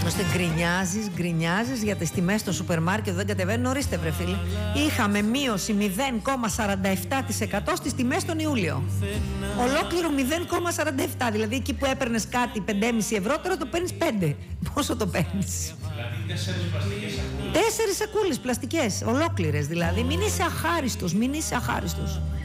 Ώστε γκρινιάζεις για τις τιμές στο σούπερ μάρκετ, δεν κατεβαίνουν. Ορίστε βρε φίλε, είχαμε μείωση 0,47% στις τιμές τον Ιούλιο. Ολόκληρο 0,47%. Δηλαδή εκεί που έπαιρνες κάτι 5,5 ευρώ, τώρα το παίρνεις 5. Πόσο το παίρνεις? Δηλαδή 4 σακούλες πλαστικές, ολόκληρες δηλαδή. Μην είσαι αχάριστος, μην είσαι αχάριστος.